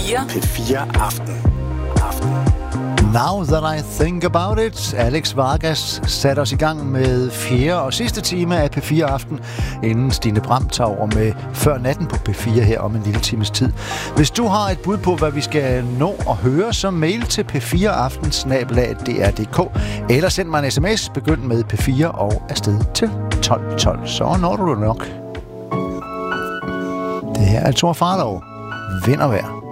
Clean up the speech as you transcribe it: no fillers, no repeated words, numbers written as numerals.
P4 Aften. Now that I think about it. Alex Vargas satte os i gang med 4. og sidste time af P4 Aften, inden Stine Bram tager over med Før Natten på P4 her om en lille times tid. Hvis du har et bud på, hvad vi skal nå at høre, så mail til p4aften@dr.dk eller send mig en sms, begynd med P4 og afsted til 1212. Så når du det nok. Det her er Thor Farlov. Vind og vejr.